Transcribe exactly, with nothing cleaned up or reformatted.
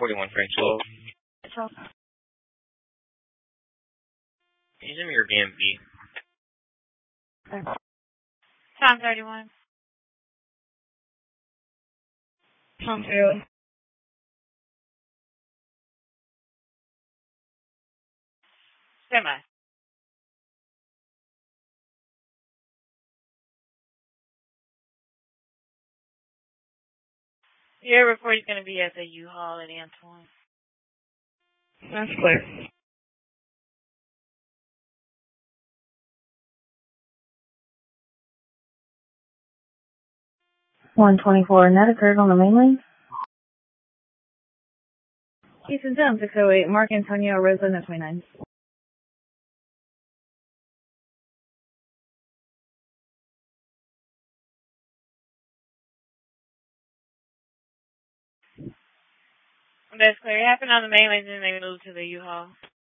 forty-one Frank twelve. So, Can you send me your B M V? Tom thirty-one. Tom thirty-one. Semi. Your report is going to be at the U-Haul at Antoine. That's clear. one twenty-four, and that occurred on the main lane? Houston Town, six oh eight, Mark Antonio, resident twenty-nine. That's clear. It happened on the main lane, and then they moved to the U-Haul.